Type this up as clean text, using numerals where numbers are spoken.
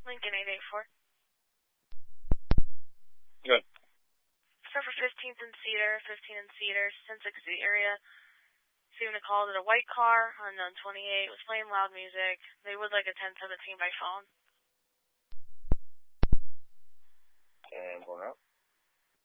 Lincoln 884. Good. Start for 15th and Cedar, 15 and Cedar, 1060 area. Receiving a call that a white car, unknown 28, was playing loud music. They would like a 1017 by phone. And going out.